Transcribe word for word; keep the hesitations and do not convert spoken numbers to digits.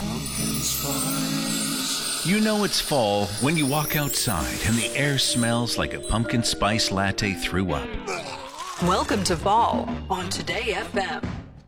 You know it's fall when you walk outside and the air smells like a pumpkin spice latte threw up. Welcome to fall on Today F M.